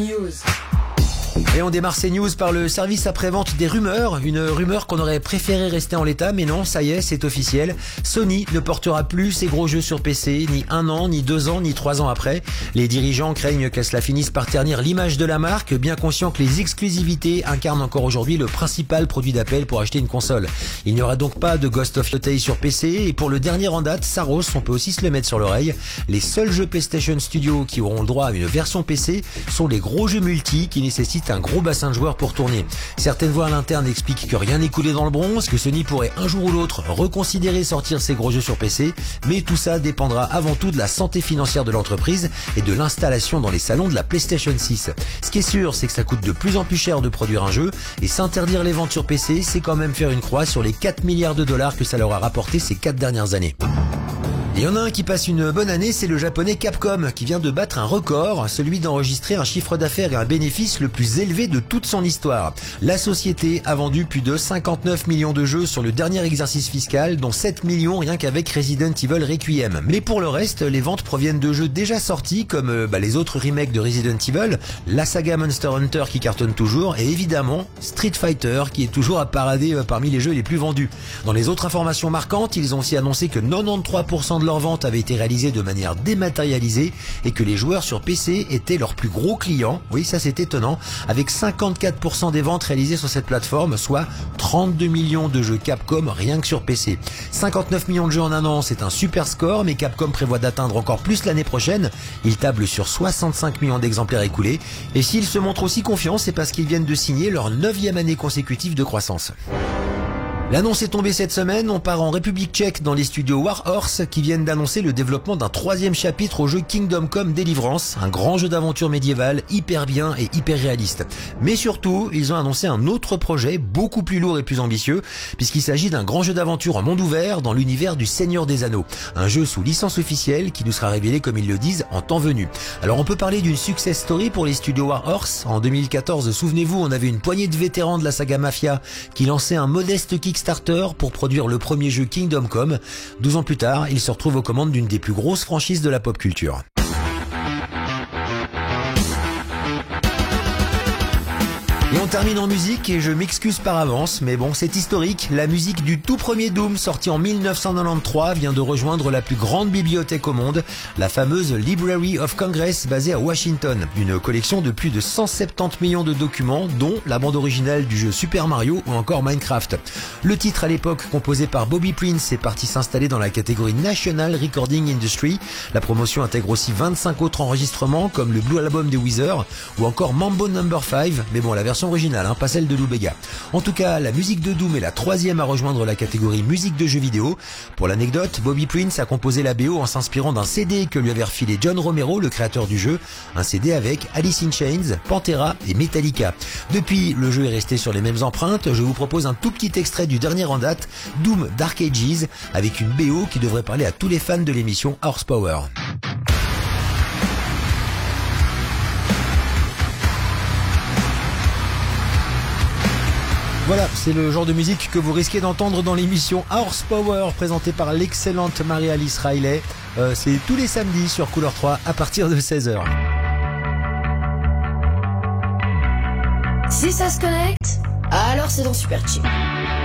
News. Et on démarre ces news par le service après-vente des rumeurs. Une rumeur qu'on aurait préféré rester en l'état, mais non, ça y est, c'est officiel. Sony ne portera plus ses gros jeux sur PC, ni 1 an, ni 2 ans, ni 3 ans après. Les dirigeants craignent que cela finisse par ternir l'image de la marque, bien conscients que les exclusivités incarnent encore aujourd'hui le principal produit d'appel pour acheter une console. Il n'y aura donc pas de Ghost of Yotei sur PC, et pour le dernier en date, Saros, on peut aussi se le mettre sur l'oreille. Les seuls jeux PlayStation Studio qui auront le droit à une version PC sont les gros jeux multi qui nécessitent un gros bassin de joueurs pour tourner. Certaines voix à l'interne expliquent que rien n'est coulé dans le bronze, que Sony pourrait un jour ou l'autre reconsidérer sortir ses gros jeux sur PC, mais tout ça dépendra avant tout de la santé financière de l'entreprise et de l'installation dans les salons de la PlayStation 6. Ce qui est sûr, c'est que ça coûte de plus en plus cher de produire un jeu, et s'interdire les ventes sur PC, c'est quand même faire une croix sur les 4 milliards de dollars que ça leur a rapporté ces 4 dernières années. Il y en a un qui passe une bonne année, c'est le japonais Capcom, qui vient de battre un record, celui d'enregistrer un chiffre d'affaires et un bénéfice le plus élevé de toute son histoire. La société a vendu plus de 59 millions de jeux sur le dernier exercice fiscal, dont 7 millions rien qu'avec Resident Evil Requiem. Mais pour le reste, les ventes proviennent de jeux déjà sortis, comme les autres remakes de Resident Evil, la saga Monster Hunter qui cartonne toujours, et évidemment Street Fighter qui est toujours à parader parmi les jeux les plus vendus. Dans les autres informations marquantes, ils ont aussi annoncé que 93% de leurs ventes avaient été réalisées de manière dématérialisée et que les joueurs sur PC étaient leurs plus gros clients. Oui, ça c'est étonnant, avec 54% des ventes réalisées sur cette plateforme, soit 32 millions de jeux Capcom rien que sur PC. 59 millions de jeux en un an, c'est un super score, mais Capcom prévoit d'atteindre encore plus l'année prochaine. Ils tablent sur 65 millions d'exemplaires écoulés, et s'ils se montrent aussi confiants, c'est parce qu'ils viennent de signer leur 9e année consécutive de croissance. L'annonce est tombée cette semaine, on part en République tchèque dans les studios Warhorse qui viennent d'annoncer le développement d'un 3e chapitre au jeu Kingdom Come Deliverance, un grand jeu d'aventure médiéval hyper bien et hyper réaliste. Mais surtout, ils ont annoncé un autre projet beaucoup plus lourd et plus ambitieux, puisqu'il s'agit d'un grand jeu d'aventure en monde ouvert dans l'univers du Seigneur des Anneaux. Un jeu sous licence officielle qui nous sera révélé, comme ils le disent, en temps venu. Alors on peut parler d'une success story pour les studios Warhorse. En 2014, souvenez-vous, on avait une poignée de vétérans de la saga Mafia qui lançaient un modeste Kickstarter pour produire le premier jeu Kingdom Come. 12 ans plus tard, il se retrouve aux commandes d'une des plus grosses franchises de la pop culture. Et on termine en musique, et je m'excuse par avance, mais bon, c'est historique. La musique du tout premier Doom, sorti en 1993, vient de rejoindre la plus grande bibliothèque au monde, la fameuse Library of Congress, basée à Washington. Une collection de plus de 170 millions de documents, dont la bande originale du jeu Super Mario ou encore Minecraft. Le titre, à l'époque, composé par Bobby Prince, est parti s'installer dans la catégorie National Recording Industry. La promotion intègre aussi 25 autres enregistrements, comme le Blue Album des Weezer, ou encore Mambo No. 5, mais bon, la version originale, pas celle de Lou Bega. En tout cas, la musique de Doom est la 3e à rejoindre la catégorie musique de jeux vidéo. Pour l'anecdote, Bobby Prince a composé la BO en s'inspirant d'un CD que lui avait refilé John Romero, le créateur du jeu, un CD avec Alice in Chains, Pantera et Metallica. Depuis, le jeu est resté sur les mêmes empreintes. Je vous propose un tout petit extrait du dernier en date, Doom Dark Ages, avec une BO qui devrait parler à tous les fans de l'émission Horsepower. Voilà, c'est le genre de musique que vous risquez d'entendre dans l'émission Horsepower, présentée par l'excellente Marie-Alice Riley. C'est tous les samedis sur Couleur 3 à partir de 16h. Si ça se connecte, alors c'est dans Super Chill.